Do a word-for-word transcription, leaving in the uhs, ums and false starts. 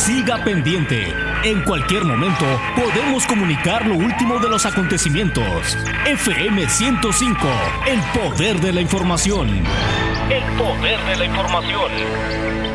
Siga pendiente. En cualquier momento podemos comunicar lo último de los acontecimientos. F M ciento cinco, el poder de la información. El poder de la información.